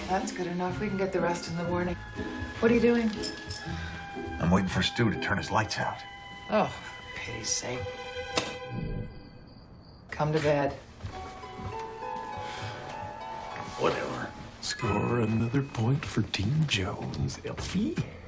That's good enough. We can get the rest in the morning. What are you doing? I'm waiting for Stu to turn his lights out. Oh, for pity's sake. Come to bed. Whatever. Score another point for Team Jones, Elfie.